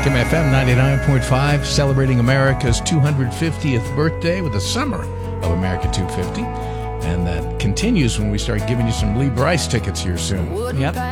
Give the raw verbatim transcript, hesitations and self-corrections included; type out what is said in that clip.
Kim F M ninety-nine point five, celebrating America's two hundred fiftieth birthday with the Summer of America two fifty. And that continues when we start giving you some Lee Brice tickets here soon. Yep.